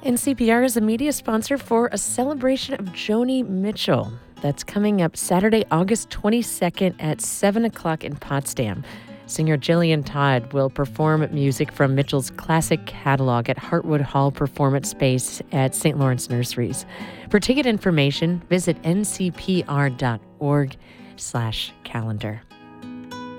NCPR is a media sponsor for a celebration of Joni Mitchell. That's coming up Saturday, August 22nd at 7 o'clock in Potsdam. Singer Jillian Todd will perform music from Mitchell's classic catalog at Hartwood Hall Performance Space at St. Lawrence Nurseries. For ticket information, visit ncpr.org/calendar.